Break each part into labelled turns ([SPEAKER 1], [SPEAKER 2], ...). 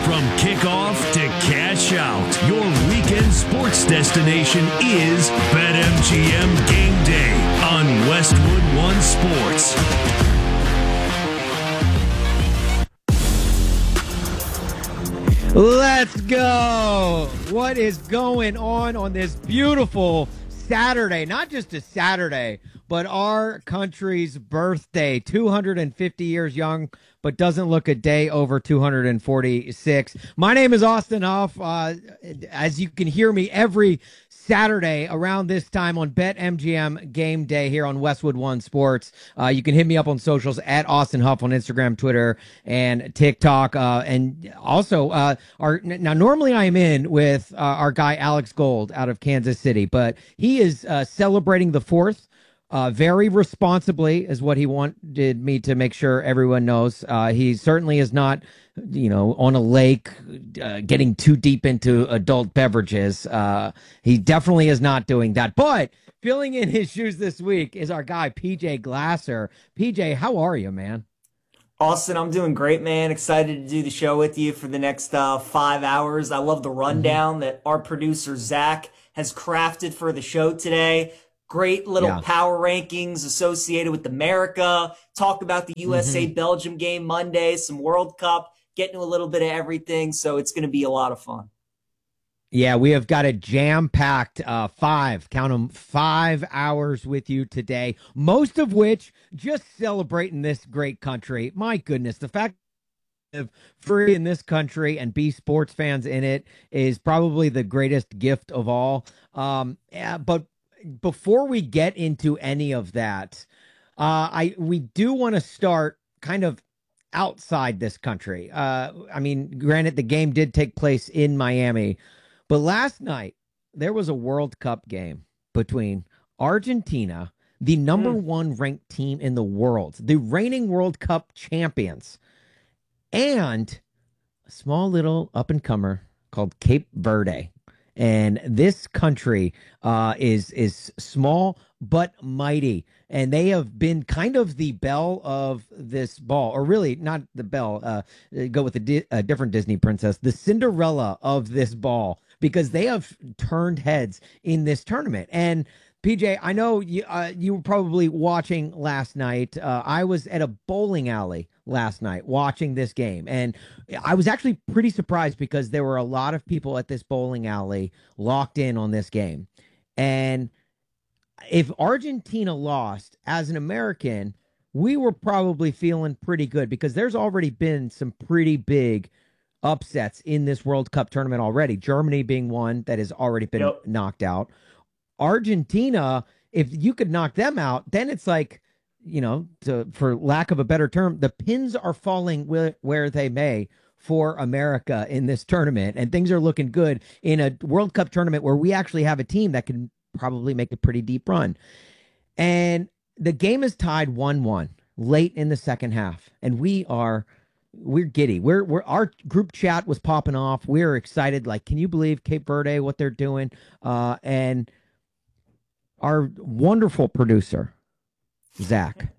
[SPEAKER 1] From kickoff to cash out, your weekend sports destination is BetMGM Game Day on Westwood One Sports.
[SPEAKER 2] Let's go. What is going on this beautiful Saturday? Not just a Saturday, but our country's birthday. 250 years young, but doesn't look a day over 246. My name is Austin Huff. As you can hear me every Saturday around this time on BetMGM Game Day here on Westwood One Sports. You can hit me up on socials at Austin Huff on Instagram, Twitter, and TikTok. And also, now normally I am in with our guy Alex Gold out of Kansas City, but he is celebrating the 4th. Very responsibly is what he wanted me to make sure everyone knows. He certainly is not, on a lake getting too deep into adult beverages. He definitely is not doing that. But filling in his shoes this week is our guy, PJ Glasser. PJ, how are you, man?
[SPEAKER 3] Austin, I'm doing great, man. Excited to do the show with you for the next 5 hours. I love the rundown that our producer, Zach, has crafted for the show today. Great little power rankings associated with America. Talk about the USA-Belgium game Monday, some World Cup, getting to a little bit of everything. So it's going to be a lot of fun.
[SPEAKER 2] Yeah, we have got a jam-packed 5 hours with you today, most of which just celebrating this great country. My goodness, the fact of free in this country and be sports fans in it is probably the greatest gift of all. But before we get into any of that, we do want to start kind of outside this country. Granted, the game did take place in Miami, but last night there was a World Cup game between Argentina, the number one ranked team in the world, the reigning World Cup champions, and a small little up-and-comer called Cape Verde. And this country is small but mighty, and they have been kind of the belle of this ball, or really not the belle. Go with a different Disney princess, the Cinderella of this ball, because they have turned heads in this tournament. And PJ, I know you were probably watching last night. I was at a bowling alley last night watching this game, and I was actually pretty surprised because there were a lot of people at this bowling alley locked in on this game. And if Argentina lost, as an American, we were probably feeling pretty good because there's already been some pretty big upsets in this World Cup tournament already. Germany being one that has already been knocked out. Argentina, if you could knock them out, then it's like, for lack of a better term, the pins are falling where they may for America in this tournament. And things are looking good in a World Cup tournament where we actually have a team that can probably make a pretty deep run. And the game is tied 1-1 late in the second half. And we're giddy. Our group chat was popping off. We're excited. Like, can you believe Cape Verde, what they're doing? And our wonderful producer, Zach,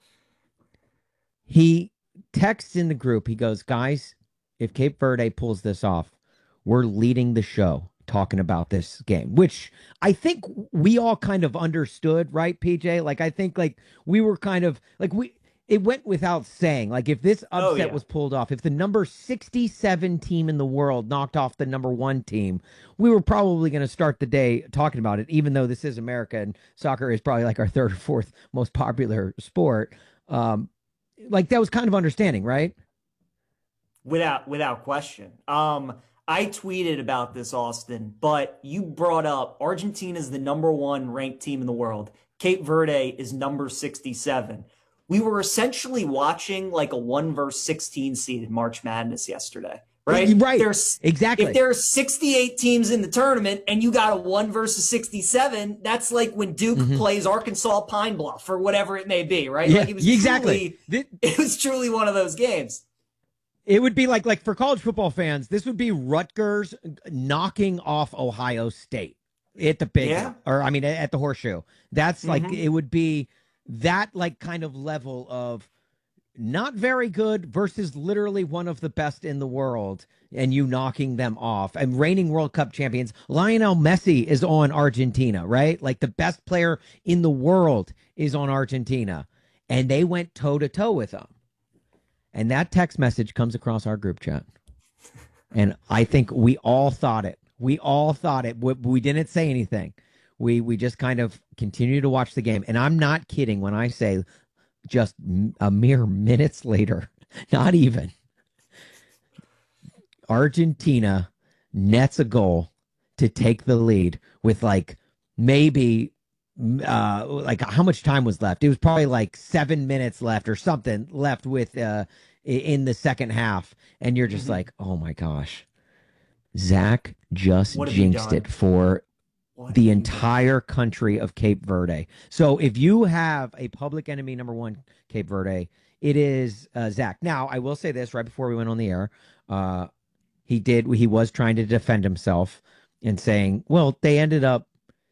[SPEAKER 2] he texts in the group. He goes, guys, if Cape Verde pulls this off, we're leading the show talking about this game, which I think we all kind of understood, right, PJ? Like, I think we were kind of like, it went without saying, like, if this upset was pulled off, if the number 67 team in the world knocked off the number 1 team, we were probably going to start the day talking about it, even though this is America and soccer is probably like our 3rd or 4th most popular sport. That was kind of understanding, right?
[SPEAKER 3] Without question. I tweeted about this, Austin, but you brought up Argentina is the number 1 ranked team in the world. Cape Verde is number 67. We were essentially watching like a 1 versus 16 seed in March Madness yesterday, right?
[SPEAKER 2] Right. Exactly.
[SPEAKER 3] If there are 68 teams in the tournament and you got a 1 versus 67, that's like when Duke plays Arkansas Pine Bluff or whatever it may be, right?
[SPEAKER 2] Yeah,
[SPEAKER 3] like it was it was truly one of those games.
[SPEAKER 2] It would be like for college football fans, this would be Rutgers knocking off Ohio State at the at the Horseshoe. That's like, it would be that like kind of level of not very good versus literally one of the best in the world, and you knocking them off. And reigning World Cup champions, Lionel Messi is on Argentina, right? Like the best player in the world is on Argentina, and they went toe to toe with them. And that text message comes across our group chat. And I think we all thought it. We all thought it. We didn't say anything. We just kind of continued to watch the game. And I'm not kidding when I say just a mere minutes later, not even, Argentina nets a goal to take the lead with like maybe like how much time was left? It was probably like 7 minutes left or something left with in the second half. And you're just like, oh my gosh, Zach just jinxed it for the entire country of Cape Verde. So if you have a public enemy number one, Cape Verde, it is Zach. Now, I will say this right before we went on the air. He was trying to defend himself and saying, well, they ended up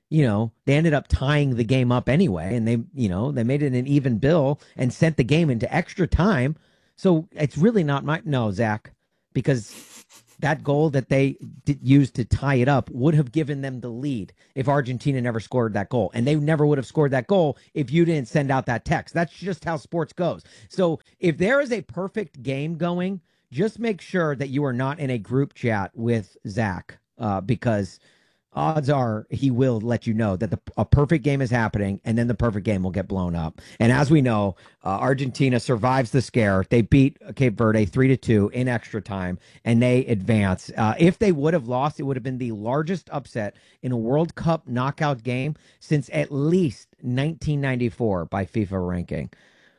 [SPEAKER 2] tying the game up anyway. And they made it an even bill and sent the game into extra time. So it's really not no, Zach, because that goal that they used to tie it up would have given them the lead if Argentina never scored that goal. And they never would have scored that goal if you didn't send out that text. That's just how sports goes. So if there is a perfect game going, just make sure that you are not in a group chat with Zach, because odds are he will let you know that a perfect game is happening, and then the perfect game will get blown up. And as we know, Argentina survives the scare. They beat Cape Verde 3-2 in extra time, and they advance. If they would have lost, it would have been the largest upset in a World Cup knockout game since at least 1994 by FIFA ranking.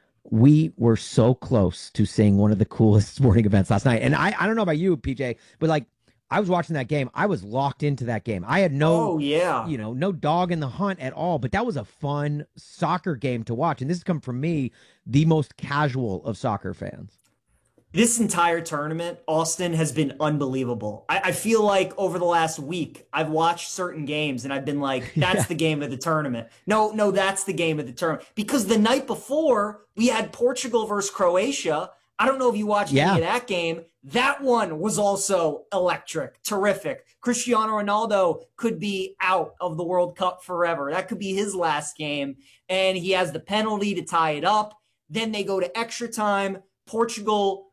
[SPEAKER 2] We were so close to seeing one of the coolest sporting events last night. And I don't know about you, PJ, but like, I was watching that game. I was locked into that game. I had no dog in the hunt at all, but that was a fun soccer game to watch. And this has come from me, the most casual of soccer fans.
[SPEAKER 3] This entire tournament, Austin, has been unbelievable. I feel like over the last week, I've watched certain games and I've been like, that's the game of the tournament. No, that's the game of the tournament. Because the night before, we had Portugal versus Croatia. I don't know if you watched any of that game. That one was also electric, terrific. Cristiano Ronaldo could be out of the World Cup forever. That could be his last game. And he has the penalty to tie it up. Then they go to extra time. Portugal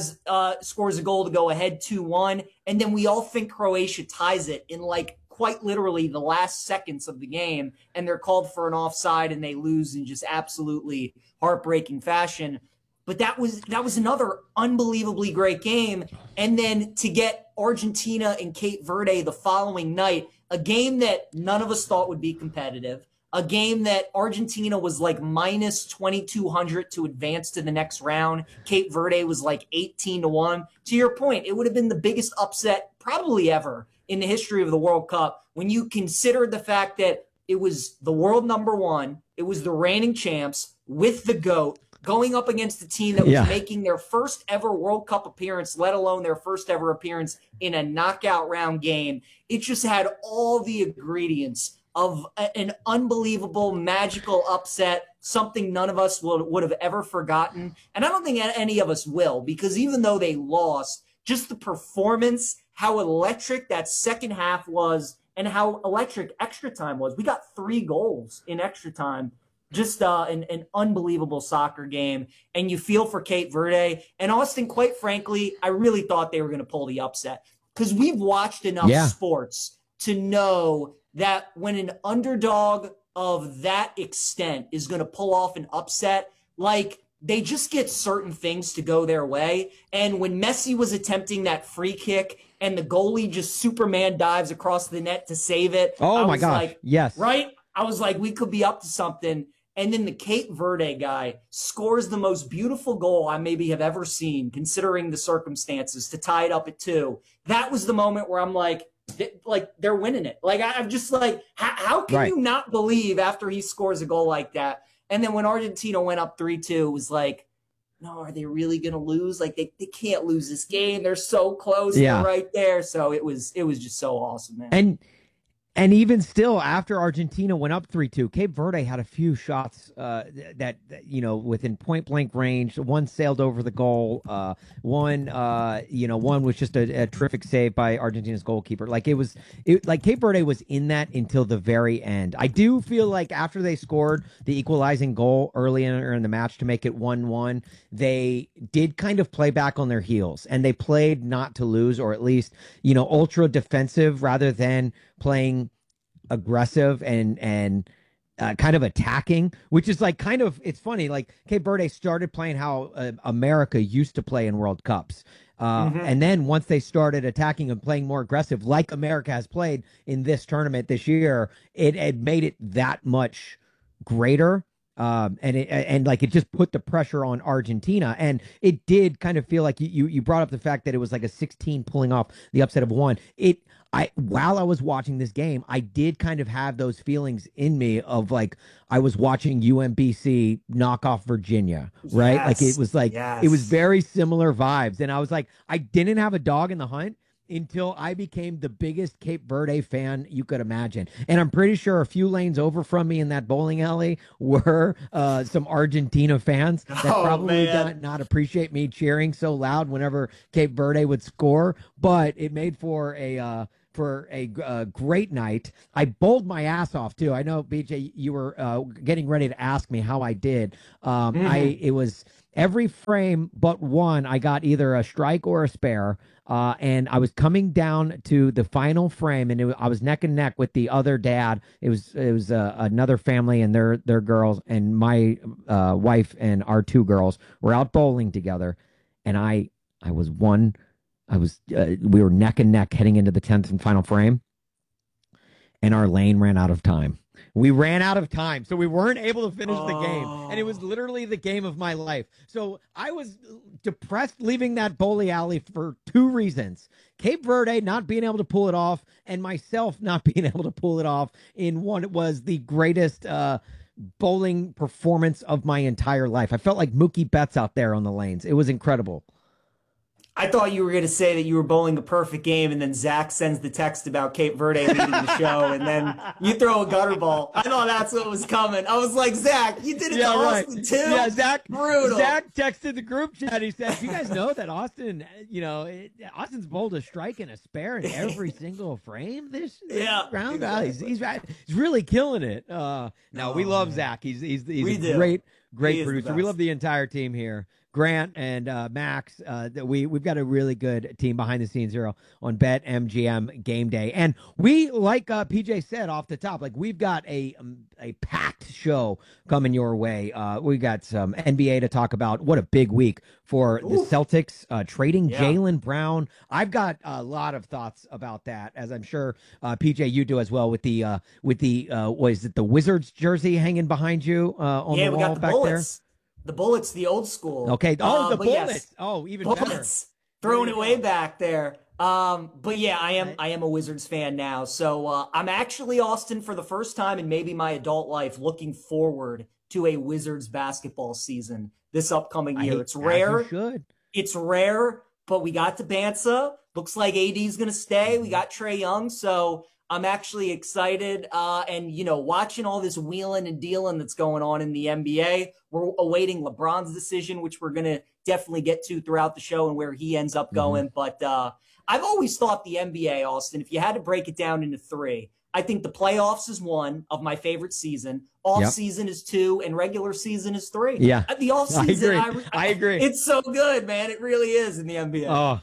[SPEAKER 3] scores a goal to go ahead 2-1. And then we all think Croatia ties it in like quite literally the last seconds of the game. And they're called for an offside and they lose in just absolutely heartbreaking fashion. But that was another unbelievably great game. And then to get Argentina and Cape Verde the following night, a game that none of us thought would be competitive, a game that Argentina was like minus 2,200 to advance to the next round. Cape Verde was like 18-1. To your point, it would have been the biggest upset probably ever in the history of the World Cup when you consider the fact that it was the world number one, it was the reigning champs with the GOAT, going up against a team that was making their first ever World Cup appearance, let alone their first ever appearance in a knockout round game. It just had all the ingredients of an unbelievable, magical upset, something none of us would have ever forgotten. And I don't think any of us will, because even though they lost, just the performance, how electric that second half was, and how electric extra time was. We got 3 goals in extra time. Just an unbelievable soccer game. And you feel for Cape Verde. And Austin, quite frankly, I really thought they were going to pull the upset. Because we've watched enough sports to know that when an underdog of that extent is going to pull off an upset, like they just get certain things to go their way. And when Messi was attempting that free kick and the goalie just Superman dives across the net to save it.
[SPEAKER 2] Oh my gosh.
[SPEAKER 3] Like,
[SPEAKER 2] yes.
[SPEAKER 3] Right? I was like, we could be up to something. And then the Cape Verde guy scores the most beautiful goal I maybe have ever seen, considering the circumstances, to tie it up at 2. That was the moment where I'm like they're winning it. Like, I'm just like, how can you not believe after he scores a goal like that? And then when Argentina went up 3-2, it was like, no, are they really going to lose? Like, they can't lose this game. They're so close. They're right there. So it was just so awesome, man.
[SPEAKER 2] And even still, after Argentina went up 3-2, Cape Verde had a few shots within point blank range. One sailed over the goal. One was just a terrific save by Argentina's goalkeeper. Like Cape Verde was in that until the very end. I do feel like after they scored the equalizing goal early in the match to make it 1-1, they did kind of play back on their heels, and they played not to lose, or at least, ultra defensive rather than playing aggressive and kind of attacking, which is it's funny. Like Cape Verde started playing how America used to play in World Cups. And then once they started attacking and playing more aggressive, like America has played in this tournament this year, it made it that much greater. It just put the pressure on Argentina, and it did kind of feel like you brought up the fact that it was like a 16 pulling off the upset of one. While I was watching this game, I did kind of have those feelings in me of like I was watching UMBC knock off Virginia, right?
[SPEAKER 3] Yes.
[SPEAKER 2] It was very similar vibes, and I was like, I didn't have a dog in the hunt until I became the biggest Cape Verde fan you could imagine. And I'm pretty sure a few lanes over from me in that bowling alley were some Argentina fans that probably did not appreciate me cheering so loud whenever Cape Verde would score, but it made for a great night. I bowled my ass off too. I know, BJ, you were getting ready to ask me how I did. It was every frame but one. I got either a strike or a spare. And I was coming down to the final frame, and I was neck and neck with the other dad. It was another family and their girls, and my wife and our two girls were out bowling together, and we were neck and neck heading into the 10th and final frame, and our lane ran out of time. We ran out of time, so we weren't able to finish the game, and it was literally the game of my life. So I was depressed leaving that bowling alley for two reasons: Cape Verde not being able to pull it off, and myself not being able to pull it off in one. It was the greatest bowling performance of my entire life. I felt like Mookie Betts out there on the lanes. It was incredible.
[SPEAKER 3] I thought you were going to say that you were bowling a perfect game, and then Zach sends the text about Cape Verde leading the show, and then you throw a gutter ball. I thought that's what was coming. I was like, Zach, you did it to Austin too?
[SPEAKER 2] Yeah,
[SPEAKER 3] brutal.
[SPEAKER 2] Zach texted the group chat. He said, "You guys know that Austin, Austin's bowled a strike and a spare in every single frame this round. Exactly. He's really killing it." We love Zach. He's a great producer. We love the entire team here. Grant and Max, we've got a really good team behind the scenes here on BetMGM Game Day, and we, like PJ said off the top, like we've got a packed show coming your way. We got some NBA to talk about. What a big week for the Celtics trading Jaylen Brown. I've got a lot of thoughts about that, as I'm sure PJ you do as well. With the was it the Wizards jersey hanging behind you on the wall
[SPEAKER 3] we got the
[SPEAKER 2] back
[SPEAKER 3] Bullets.
[SPEAKER 2] there?
[SPEAKER 3] The Bullets, the old school.
[SPEAKER 2] Okay. Oh, the Bullets.
[SPEAKER 3] Yes.
[SPEAKER 2] Oh, even
[SPEAKER 3] Bullets.
[SPEAKER 2] better.
[SPEAKER 3] Throwing it way back there. But yeah, I am a Wizards fan now. So I'm actually, Austin, for the first time in maybe my adult life, looking forward to a Wizards basketball season this upcoming year. It's rare. It's rare, but we got Tabansa. Looks like AD's going to stay. We got Trae Young. So I'm actually excited. And, watching all this wheeling and dealing that's going on in the NBA, we're awaiting LeBron's decision, which we're going to definitely get to throughout the show and where he ends up going. But I've always thought the NBA, Austin, if you had to break it down into three, I think the playoffs is one of my favorite season. Off season is two, and regular season is three.
[SPEAKER 2] Yeah.
[SPEAKER 3] The off season,
[SPEAKER 2] I agree.
[SPEAKER 3] It's so good, man. It really is in the NBA.
[SPEAKER 2] Oh,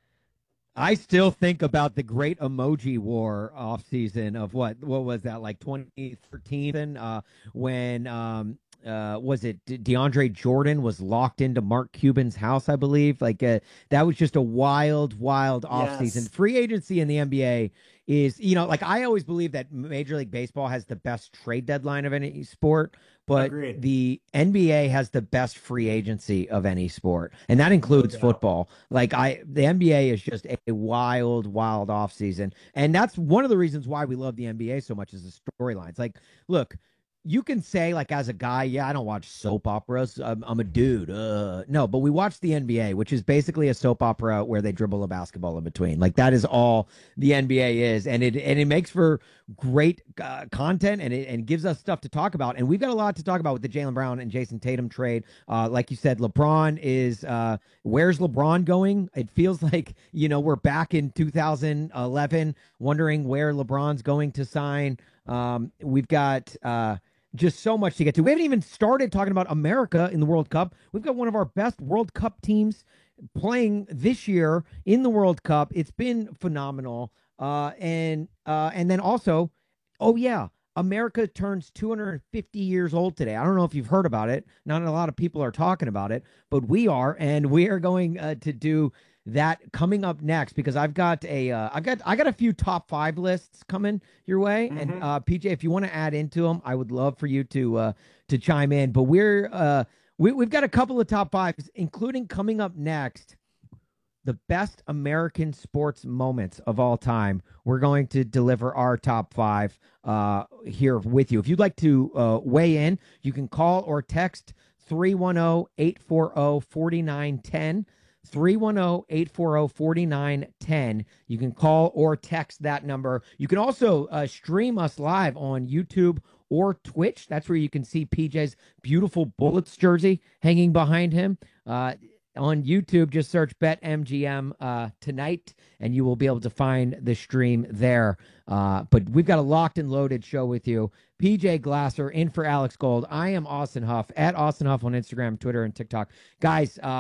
[SPEAKER 2] I still think about the great emoji war off season of what was that, like 2013, when was it DeAndre Jordan was locked into Mark Cuban's house, I believe. Like that was just a wild off season. Free agency in the NBA is, I always believe that Major League Baseball has the best trade deadline of any sport, but
[SPEAKER 3] Agreed.
[SPEAKER 2] The NBA has the best free agency of any sport, and that includes football. The NBA is just a wild off season, and that's one of the reasons why we love the NBA so much is the storylines. Like, look, you can say, like, as a guy, yeah, I don't watch soap operas. I'm a dude. No, but we watch the NBA, which is basically a soap opera where they dribble a basketball in between. Like, that is all the NBA is, and it makes for great content, and it gives us stuff to talk about. And we've got a lot to talk about with the Jaylen Brown and Jason Tatum trade. Like you said, LeBron is where's LeBron going? It feels like, we're back in 2011, wondering where LeBron's going to sign. We've got just so much to get to. We haven't even started talking about America in the World Cup. We've got one of our best World Cup teams playing this year in the World Cup. It's been phenomenal. And then also, oh yeah, America turns 250 years old today. I don't know if you've heard about it. Not a lot of people are talking about it, but we are, and we are going to do that coming up next, because I've got I got a few top 5 lists coming your way. Mm-hmm. And PJ, if you want to add into them, I would love for you to chime in. But we've got a couple of top 5s, including coming up next, the best American sports moments of all time. We're going to deliver our top 5 here with you. If you'd like to weigh in, you can call or text 310-840-4910. 310-840-4910. You can call or text that number. You can also stream us live on YouTube or Twitch. That's where you can see PJ's beautiful Bullets jersey hanging behind him. On YouTube, just search BetMGM tonight, and you will be able to find the stream there. But we've got a locked and loaded show with you. PJ Glasser in for Alex Gold. I am Austin Huff, at Austin Huff on Instagram, Twitter, and TikTok. Guys,